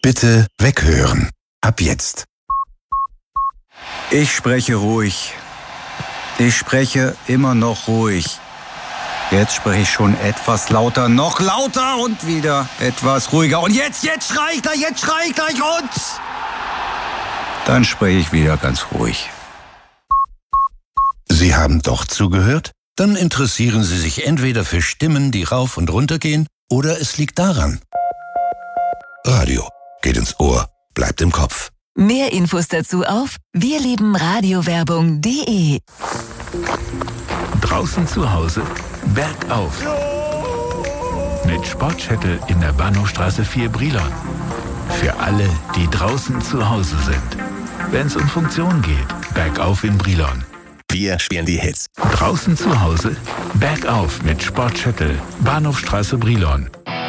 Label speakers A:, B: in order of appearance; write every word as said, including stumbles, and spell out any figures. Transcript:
A: Bitte weghören. Ab jetzt.
B: Ich spreche ruhig. Ich spreche immer noch ruhig. Jetzt spreche ich schon etwas lauter, noch lauter und wieder etwas ruhiger. Und jetzt, jetzt schrei ich gleich, jetzt schrei ich gleich und... Dann spreche ich wieder ganz ruhig.
A: Sie haben doch zugehört? Dann interessieren Sie sich entweder für Stimmen, die rauf und runter gehen, oder es liegt daran. Radio geht ins Ohr, bleibt im Kopf.
C: Mehr Infos dazu auf wirliebenradiowerbung punkt de.
D: Draußen zu Hause, bergauf. Mit Sportshuttle in der Bahnhofstraße vier Brilon. Für alle, die draußen zu Hause sind. Wenn es um Funktion geht, bergauf in Brilon.
A: Wir spielen die Hits.
D: Draußen zu Hause, bergauf mit Sportshuttle, Bahnhofstraße Brilon.